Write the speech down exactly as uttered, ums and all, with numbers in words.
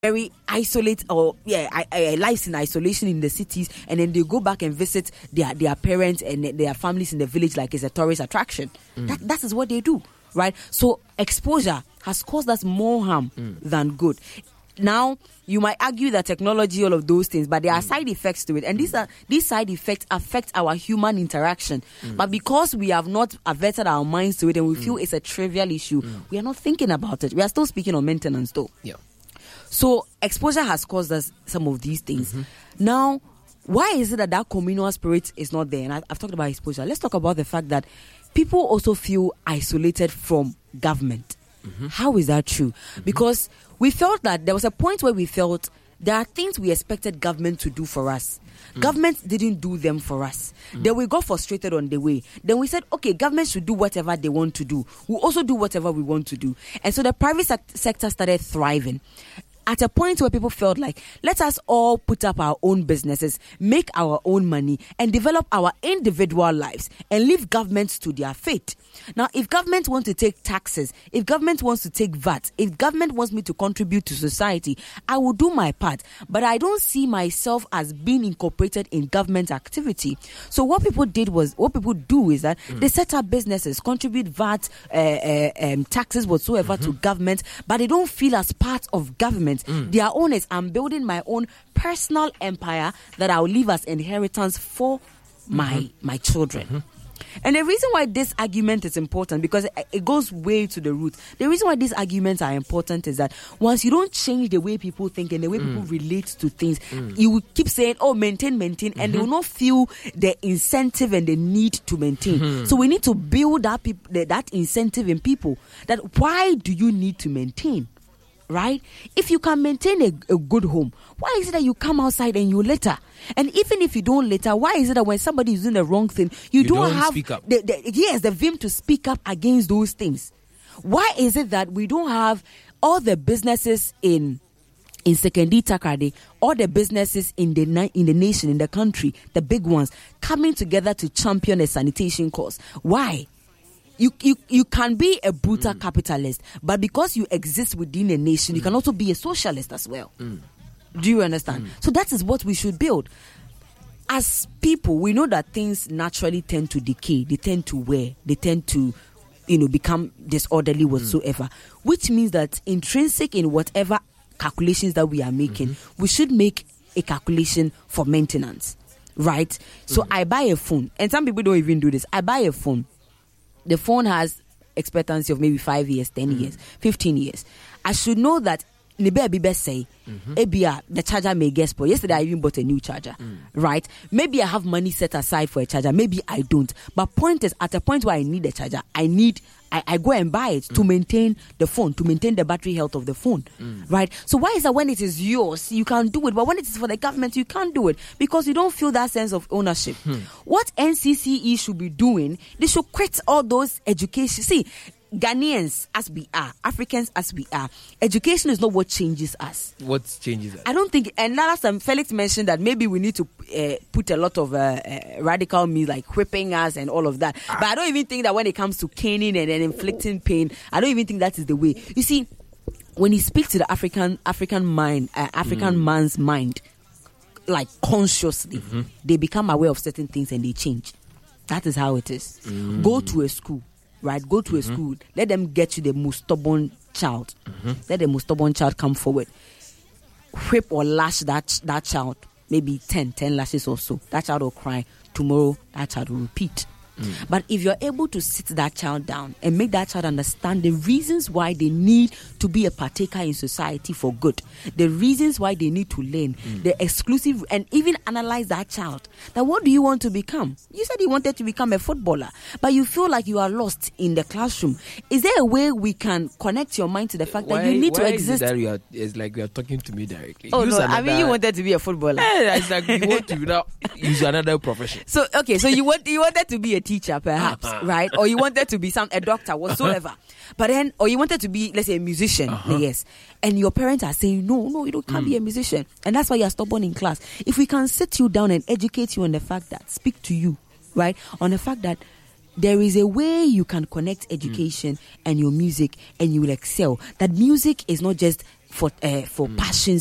very isolate or yeah, I, I, lives in isolation in the cities, and then they go back and visit their their parents and their families in the village like it's a tourist attraction. Mm. That that is what they do, right? So exposure has caused us more harm mm. than good. Now you might argue that technology, all of those things, but there are mm. side effects to it, and these are these side effects affect our human interaction. Mm. But because we have not averted our minds to it, and we mm. feel it's a trivial issue, mm. we are not thinking about it. We are still speaking on maintenance, though. Yeah. So exposure has caused us some of these things. Mm-hmm. Now, why is it that that communal spirit is not there? And I, I've talked about exposure. Let's talk about the fact that people also feel isolated from government. Mm-hmm. How is that true? Mm-hmm. Because we felt that there was a point where we felt there are things we expected government to do for us. Mm. Government didn't do them for us. Mm. Then we got frustrated on the way. Then we said, okay, government should do whatever they want to do. We'll also do whatever we want to do. And so the private sec- sector started thriving. At a point where people felt like, let us all put up our own businesses, make our own money, and develop our individual lives, and leave governments to their fate. Now, if government wants to take taxes, if government wants to take V A T, if government wants me to contribute to society, I will do my part. But I don't see myself as being incorporated in government activity. So what people did was, what people do is that mm. they set up businesses, contribute V A T, uh, uh, um, taxes whatsoever mm-hmm. to government, but they don't feel as part of government. Mm. They are owners. I'm building my own personal empire that I'll leave as inheritance for mm-hmm. my my children. Mm-hmm. And the reason why this argument is important, because it goes way to the root. The reason why these arguments are important is that once you don't change the way people think and the way mm. people relate to things, mm. you will keep saying, oh, maintain, maintain, mm-hmm. and they will not feel the incentive and the need to maintain. Mm-hmm. So we need to build that, peop- that incentive in people. That why do you need to maintain? Right? If you can maintain a, a good home, why is it that you come outside and you litter? And even if you don't litter, why is it that when somebody is doing the wrong thing, you, you don't, don't have speak up. The, the, yes, the vim to speak up against those things? Why is it that we don't have all the businesses in in Sekondi Takoradi, all the businesses in the na- in the nation, in the country, the big ones, coming together to champion a sanitation cause? Why? You, you you can be a brutal mm. capitalist, but because you exist within a nation, mm. you can also be a socialist as well. Mm. Do you understand? Mm. So that is what we should build. As people, we know that things naturally tend to decay, they tend to wear, they tend to, you know, become disorderly whatsoever, mm. which means that intrinsic in whatever calculations that we are making, mm-hmm. we should make a calculation for maintenance, right? So mm. I buy a phone, and some people don't even do this. I buy a phone. The phone has expectancy of maybe five years, ten mm. years, fifteen years. I should know that Nibe say, mm-hmm. the charger may get spoiled. Yesterday I even bought a new charger, mm. right? Maybe I have money set aside for a charger. Maybe I don't. But point is, at a point where I need a charger, I need, I, I go and buy it mm. to maintain the phone, to maintain the battery health of the phone, mm. right? So why is that when it is yours, you can do it, but when it is for the government, you can't do it because you don't feel that sense of ownership. Hmm. What N C C E should be doing, they should quit all those education. See, Ghanaians as we are, Africans as we are, education is not what changes us. What changes us? I don't think, and last time Felix mentioned that maybe we need to uh, put a lot of uh, uh, radical means like whipping us and all of that. Ah. But I don't even think that when it comes to caning and, and inflicting pain, I don't even think that is the way. You see, when you speak to the African African mind, uh, African mm. man's mind, like consciously, mm-hmm. they become aware of certain things and they change. That is how it is. Mm. Go to a school. Right, go to mm-hmm. a school. Let them get you the most stubborn child. Mm-hmm. Let the most stubborn child come forward. Whip or lash that that child. Maybe ten, ten lashes or so. That child will cry. Tomorrow, that child will repeat. Mm. But if you're able to sit that child down and make that child understand the reasons why they need to be a partaker in society for good, the reasons why they need to learn, mm. the exclusive, and even analyze that child. That what do you want to become? You said you wanted to become a footballer, but you feel like you are lost in the classroom. Is there a way we can connect your mind to the fact why, that you need why to exist? Is it that you are, it's like you are talking to me directly. Oh, use no, another, I mean you wanted to be a footballer. Yeah, it's like you want to now use another profession. So, okay, so you want you wanted to be a teacher, perhaps, uh-huh. right? Or you wanted to be some a doctor, whatsoever. Uh-huh. But then, or you wanted to be, let's say, a musician, uh-huh. yes. And your parents are saying, no, no, you don't, can't mm. be a musician. And that's why you're stubborn in class. If we can sit you down and educate you on the fact that, speak to you, right? On the fact that there is a way you can connect education mm. and your music and you will excel. That music is not just for uh, for passion